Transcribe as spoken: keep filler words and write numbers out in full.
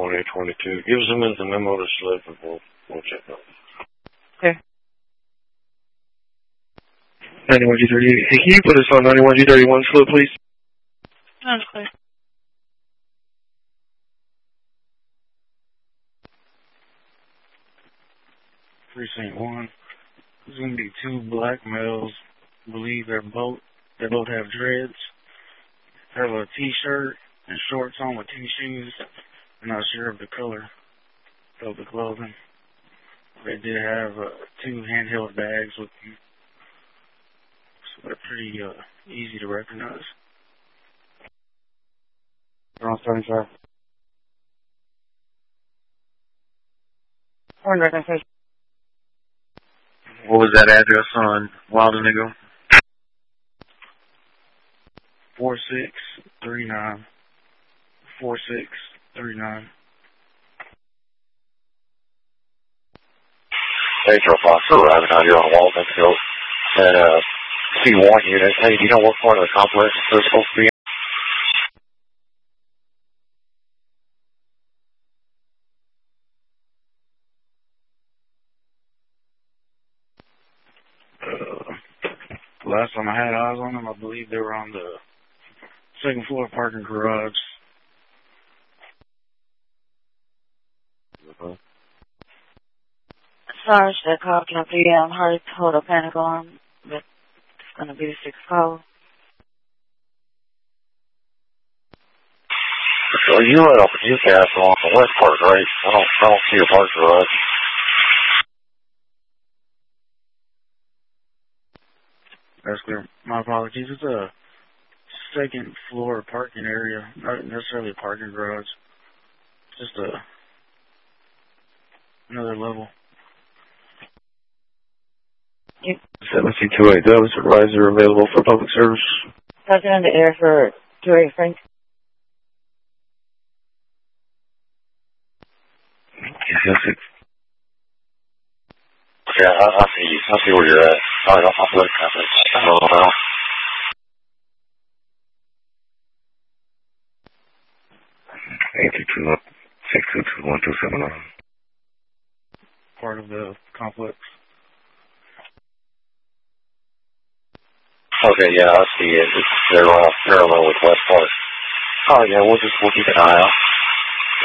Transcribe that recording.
one eight twenty-two. Give us a minute, the memo to slip, and we'll, we'll check out. Okay. ninety-one G thirty-eight. Hey, can you put us on ninety-one G thirty-one slip, please? Sounds clear. Precinct one. There's going to be two black males. I believe they're both, they both have dreads. Have a t-shirt and shorts on with T-shoes. I'm not sure of the color of the clothing. They did have uh, two handheld bags with them. So they're pretty uh, easy to recognize. They're on seventy-five. Or recognition. What was that address on Wild Indigo? four six three nine. four six three nine. Pedro Foster arriving out here on Walden Hill at uh, C one unit. Hey, do you know what part of the complex they're supposed to be in? Uh, last time I had eyes on them, I believe they were on the second floor parking garage. Uh-huh. Sarge, that call can be um, hard to hold a panic alarm, but it's going to be the sixth call. So you let off a Newcastle on the west part, right? I don't, I don't see a park garage. That's clear. My apologies. It's a second floor parking area, not necessarily a parking garage. Just a another level. Yep. seventeen two eight, Douglas advisor available for public service. Passing on the air for two eight Frank. Yes, yes, Yeah, I, I see you. I see where you're at. All right, I'll, I'll look at it. I don't know. eight two two six two two one two seven nine. Part of the complex. Okay, yeah, I see it. It's, they're uh, parallel with West Park. Oh, yeah, we'll just, we'll keep an eye out.